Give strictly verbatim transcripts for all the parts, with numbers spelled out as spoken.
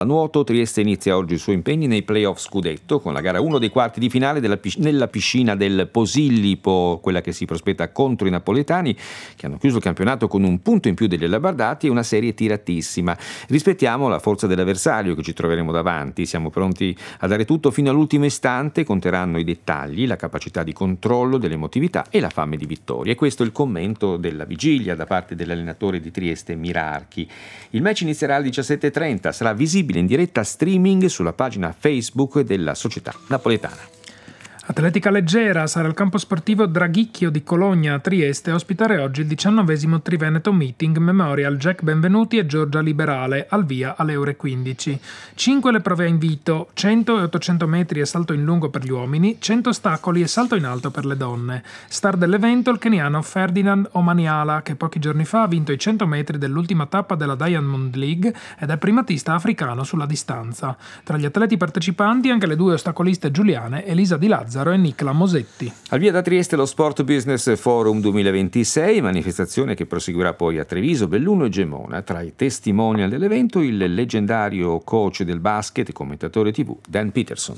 A nuoto, Trieste inizia oggi i suoi impegni nei playoff scudetto con la gara uno dei quarti di finale della pisc- nella piscina del Posillipo, quella che si prospetta contro i napoletani che hanno chiuso il campionato con un punto in più degli alabardati e una serie tiratissima. Rispettiamo la forza dell'avversario che ci troveremo davanti, siamo pronti a dare tutto fino all'ultimo istante, conteranno i dettagli, la capacità di controllo dell'emotività e la fame di vittoria. E questo è il commento della vigilia da parte dell'allenatore di Trieste Mirarchi. Il match inizierà alle diciassette e trenta, sarà visibile in diretta streaming sulla pagina Facebook della società napoletana. Atletica leggera, sarà il campo sportivo Draghicchio di Cologna a Trieste a ospitare oggi il diciannovesimo Triveneto Meeting Memorial Jack Benvenuti e Giorgia Liberale, al via alle ore quindici. Cinque le prove a invito, cento e ottocento metri e salto in lungo per gli uomini, cento ostacoli e salto in alto per le donne. Star dell'evento il keniano Ferdinand Omaniala, che pochi giorni fa ha vinto i cento metri dell'ultima tappa della Diamond League ed è primatista africano sulla distanza. Tra gli atleti partecipanti anche le due ostacoliste giuliane Elisa Di Lazzaro e Nicla Mosetti. Al via da Trieste lo Sport Business Forum duemilaventisei, manifestazione che proseguirà poi a Treviso, Belluno e Gemona. Tra i testimonial dell'evento il leggendario coach del basket e commentatore tivù Dan Peterson.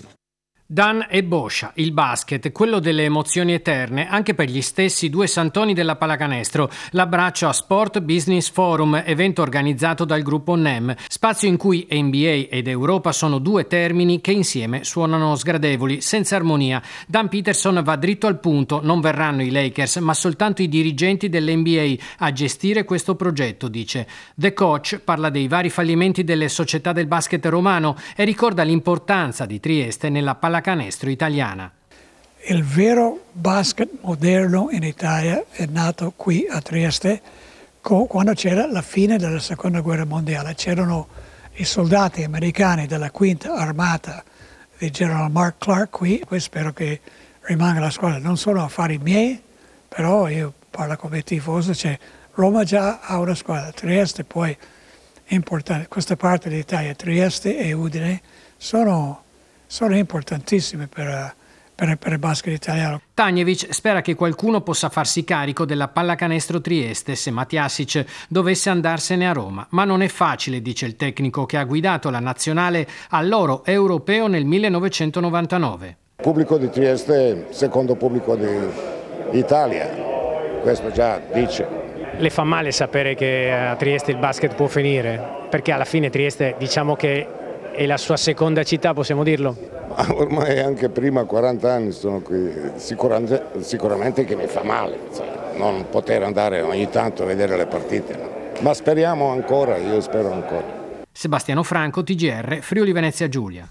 Dan e Boscia, il basket, quello delle emozioni eterne anche per gli stessi due santoni della pallacanestro. L'abbraccio a Sport Business Forum, evento organizzato dal gruppo N E M, spazio in cui N B A ed Europa sono due termini che insieme suonano sgradevoli, senza armonia. Dan Peterson va dritto al punto, non verranno i Lakers, ma soltanto i dirigenti dell'N B A a gestire questo progetto, dice. The Coach parla dei vari fallimenti delle società del basket romano e ricorda l'importanza di Trieste nella pallacanestro canestro italiana. Il vero basket moderno in Italia è nato qui a Trieste quando c'era la fine della seconda guerra mondiale. C'erano i soldati americani della quinta armata di General Mark Clark qui. Poi spero che rimanga la squadra. Non sono affari miei, però io parlo come tifoso. Cioè, Roma già ha una squadra, Trieste poi importante. Questa parte d'Italia, Trieste e Udine, sono sono importantissime per, per, per il basket italiano. Tanjevic spera che qualcuno possa farsi carico della pallacanestro Trieste se Matjasic dovesse andarsene a Roma, ma non è facile, dice il tecnico che ha guidato la nazionale all'oro europeo nel millenovecentonovantanove. Il pubblico di Trieste è il secondo pubblico d'Italia, questo già dice. Le fa male sapere che a Trieste il basket può finire, perché alla fine Trieste diciamo che è la sua seconda città, possiamo dirlo? Ormai anche prima, quaranta anni sono qui, sicuramente, sicuramente che mi fa male, cioè, non poter andare ogni tanto a vedere le partite, no? Ma speriamo ancora, io spero ancora. Sebastiano Franco, T G R, Friuli Venezia Giulia.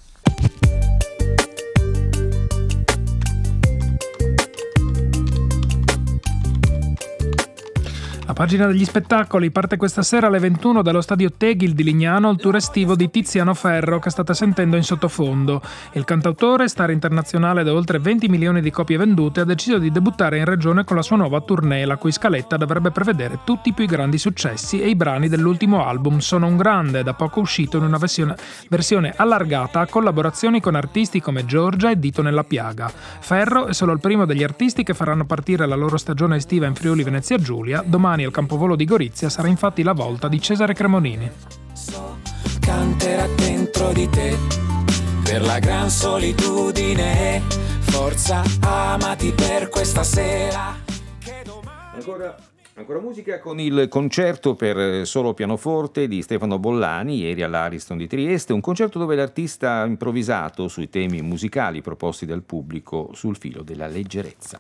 A pagina degli spettacoli parte questa sera alle ventuno dallo stadio Tegil di Lignano il tour estivo di Tiziano Ferro che state sentendo in sottofondo. Il cantautore, star internazionale da oltre venti milioni di copie vendute, ha deciso di debuttare in regione con la sua nuova tournée, la cui scaletta dovrebbe prevedere tutti i più grandi successi e i brani dell'ultimo album Sono un grande, da poco uscito in una versione, versione allargata a collaborazioni con artisti come Giorgia e Dito nella Piaga. Ferro è solo il primo degli artisti che faranno partire la loro stagione estiva in Friuli Venezia Giulia. Domani al campovolo di Gorizia sarà infatti la volta di Cesare Cremonini. So, canterà dentro di te per la gran solitudine, forza amati per questa sera che domani... Ancora, ancora musica con il concerto per solo pianoforte di Stefano Bollani ieri all'Ariston di Trieste, un concerto dove l'artista ha improvvisato sui temi musicali proposti dal pubblico sul filo della leggerezza.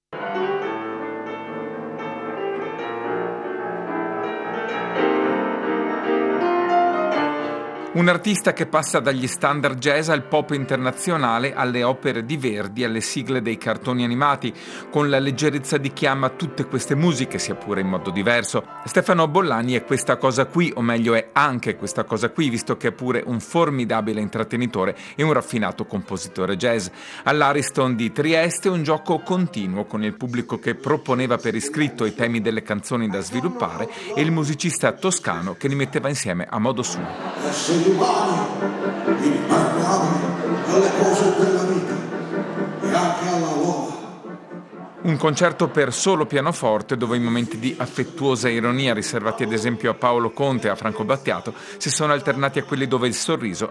Un artista che passa dagli standard jazz al pop internazionale, alle opere di Verdi, alle sigle dei cartoni animati, con la leggerezza di chi ama tutte queste musiche, sia pure in modo diverso. Stefano Bollani è questa cosa qui, o meglio è anche questa cosa qui, visto che è pure un formidabile intrattenitore e un raffinato compositore jazz. All'Ariston di Trieste un gioco continuo con il pubblico che proponeva per iscritto i temi delle canzoni da sviluppare e il musicista toscano che li metteva insieme a modo suo. Umani, impariamo alle cose della vita e anche alla loro. Un concerto per solo pianoforte dove i momenti di affettuosa ironia riservati ad esempio a Paolo Conte e a Franco Battiato si sono alternati a quelli dove il sorriso